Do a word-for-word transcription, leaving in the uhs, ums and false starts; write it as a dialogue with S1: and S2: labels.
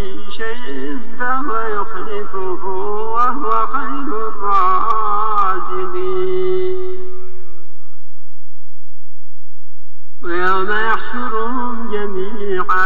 S1: شيء فهو يخلفه وهو خير الرازقين. ويوم يحشرهم جميعا